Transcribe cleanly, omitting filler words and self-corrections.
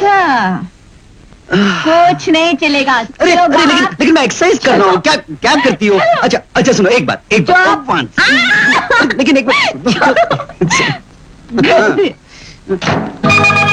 अच्छा, कुछ नहीं चलेगा। अरे अरे लेकिन मैं एक्सरसाइज कर रहा हूँ। क्या क्या करती हो? अच्छा अच्छा सुनो, एक बात लेकिन एक बात